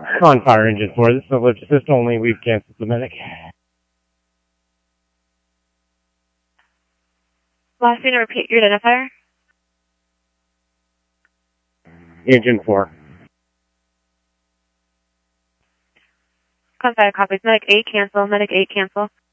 On fire engine 4, this is a lift assist only. We've canceled the medic. Last thing to repeat your identifier. Engine 4. Contact copies. Medic 8 cancel. Medic 8 cancel.